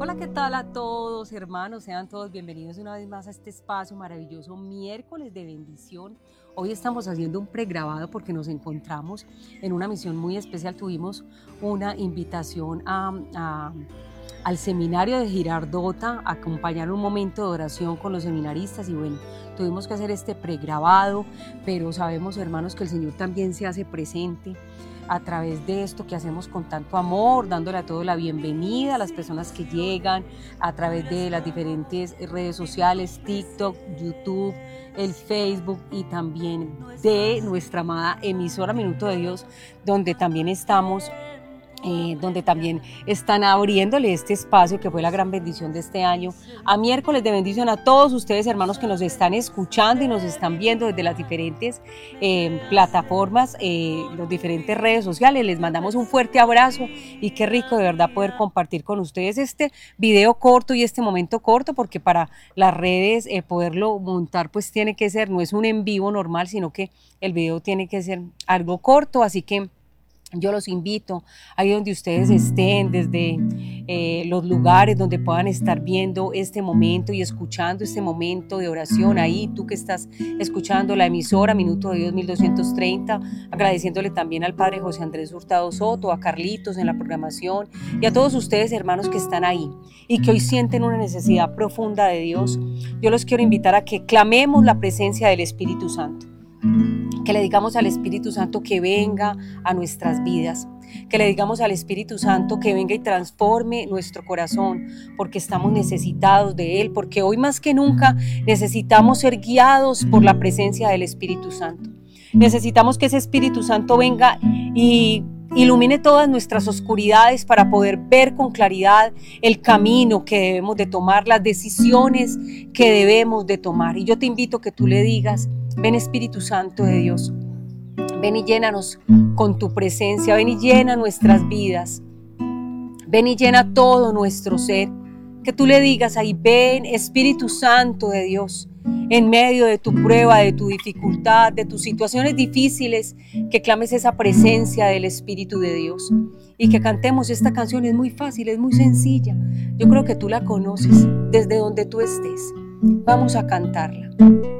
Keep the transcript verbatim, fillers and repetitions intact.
Hola, ¿qué tal a todos, hermanos? Sean todos bienvenidos una vez más a este espacio maravilloso, miércoles de bendición. Hoy estamos haciendo un pregrabado porque nos encontramos en una misión muy especial. Tuvimos una invitación a, a, al seminario de Girardota, a acompañar un momento de oración con los seminaristas y bueno, tuvimos que hacer este pregrabado, pero sabemos, hermanos, que el Señor también se hace presente a través de esto que hacemos con tanto amor, dándole a todos la bienvenida a las personas que llegan a través de las diferentes redes sociales, TikTok, YouTube, el Facebook y también de nuestra amada emisora Minuto de Dios, donde también estamos Eh, donde también están abriéndole este espacio que fue la gran bendición de este año, a miércoles de bendición a todos ustedes, hermanos, que nos están escuchando y nos están viendo desde las diferentes eh, plataformas, eh, las diferentes redes sociales. Les mandamos un fuerte abrazo y qué rico de verdad poder compartir con ustedes este video corto y este momento corto, porque para las redes eh, poderlo montar pues tiene que ser, no es un en vivo normal, sino que el video tiene que ser algo corto, así que yo los invito, ahí donde ustedes estén, desde eh, los lugares donde puedan estar viendo este momento y escuchando este momento de oración, ahí tú que estás escuchando la emisora Minuto de Dios mil doscientos treinta, agradeciéndole también al Padre José Andrés Hurtado Soto, a Carlitos en la programación y a todos ustedes, hermanos, que están ahí y que hoy sienten una necesidad profunda de Dios. Yo los quiero invitar a que clamemos la presencia del Espíritu Santo, que le digamos al Espíritu Santo que venga a nuestras vidas, que le digamos al Espíritu Santo que venga y transforme nuestro corazón, porque estamos necesitados de Él, porque hoy más que nunca necesitamos ser guiados por la presencia del Espíritu Santo. Necesitamos que ese Espíritu Santo venga y ilumine todas nuestras oscuridades para poder ver con claridad el camino que debemos de tomar, las decisiones que debemos de tomar. Y yo te invito a que tú le digas: ven, Espíritu Santo de Dios, ven y llénanos con tu presencia, ven y llena nuestras vidas, ven y llena todo nuestro ser. Que tú le digas ahí: ven, Espíritu Santo de Dios, en medio de tu prueba, de tu dificultad, de tus situaciones difíciles, que clames esa presencia del Espíritu de Dios y que cantemos esta canción. Es muy fácil, es muy sencilla. Yo creo que tú la conoces desde donde tú estés. Vamos a cantarla.